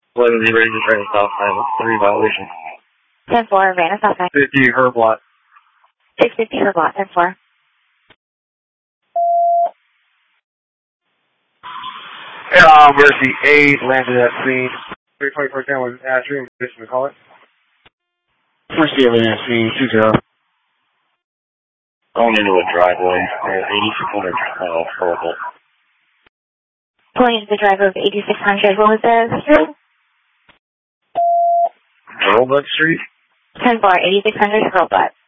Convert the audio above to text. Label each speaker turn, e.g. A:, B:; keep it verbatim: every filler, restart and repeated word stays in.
A: eleven zero, just ran a stop sign, three violation.
B: ten four, ran a stop sign.
A: fifty Herb Lot.
B: six fifty Herb Lot, ten four.
A: Uh, Mercy eight landed at scene. three twenty-four ten was Ashby, mission to call it.
C: Mercy eight landed at scene, two zero.
D: Going into a driveway at eighty-six hundred uh, Horrible.
B: Pulling into the driver of eighty-six hundred, what was the street?
D: Hurlbut Street?
B: ten four, eighty-six hundred Hurlbut.